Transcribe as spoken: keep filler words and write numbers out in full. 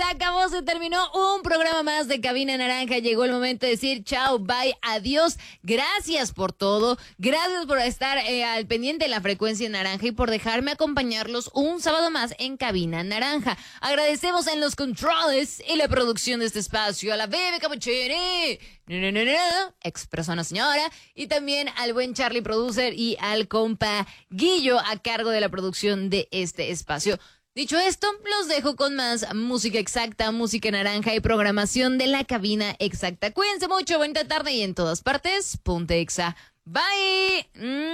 acabó, se terminó un programa más de Cabina Naranja. Llegó el momento de decir chao, bye, adiós. Gracias por todo. Gracias por estar eh, al pendiente de la frecuencia naranja y por dejarme acompañarlos un sábado más en Cabina Naranja. Agradecemos en los controles y la producción de este espacio a la Bebe Capuchini, no, no, no, no, ex persona señora, y también al buen Charlie Producer y al compa Guillo a cargo de la producción de este espacio. Dicho esto, los dejo con más música exacta, música naranja y programación de la Cabina Exacta. Cuídense mucho, buena tarde y en todas partes, Ponte Exa. Bye. Mm.